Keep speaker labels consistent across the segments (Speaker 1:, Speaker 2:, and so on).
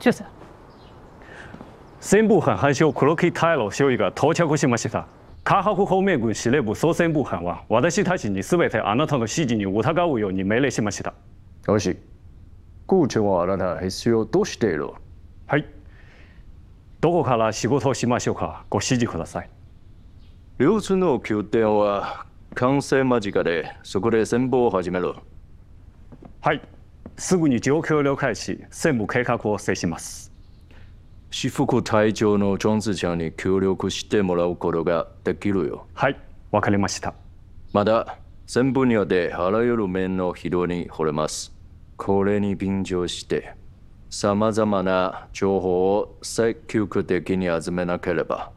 Speaker 1: 就是。
Speaker 2: 宣部藩藩将黒木太郎少尉が到着しました。カハフ方面軍司令部総宣部藩は私たちに全てあなたの指示に従うように命令しました。
Speaker 3: よし。顧問はあなた必要としている。
Speaker 2: はい。どこから仕事をしましょうか。ご指示ください。
Speaker 3: 両津の宮殿は完成間近で、そこで戦闘を始める。
Speaker 2: はい。すぐに状況を了解し、専務計画を制します。
Speaker 3: 私服隊長のジョンズちゃんに協力してもらうことができるよ。
Speaker 2: はい、わかりました。
Speaker 3: まだ、全分野であらゆる面の非道に惚れます。これに便乗して、さまざまな情報を積極的に集めなければ。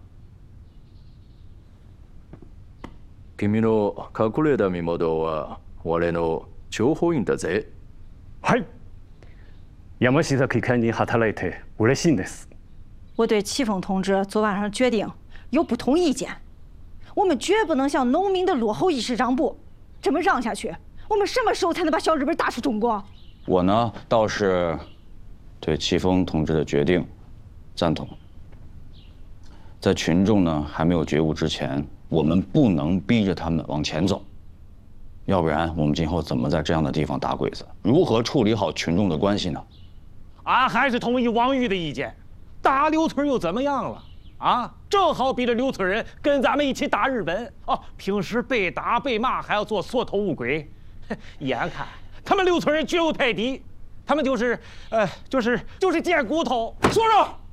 Speaker 3: 君の隠れた身元は我の情報員だぜ。
Speaker 2: はい。山下可以看你働いて嬉しいです。
Speaker 1: 我对戚风同志昨晚上决定有不同意见。我们绝不能向农民的落后意识让步，这么让下去，我们什么时候才能把小日本打出中国？
Speaker 4: 我呢，倒是对戚风同志的决定赞同。在群众呢还没有觉悟之前，我们不能逼着他们往前走，要不然我们今后怎么在这样的地方打鬼子？如何处理好群众的关系呢？
Speaker 5: 俺还是同意王玉的意见，打刘村又怎么样了？啊，正好逼着刘村人跟咱们一起打日本哦。平时被打被骂，还要做缩头乌龟。眼看他们刘村人觉悟太低，他们就是贱骨头。说说。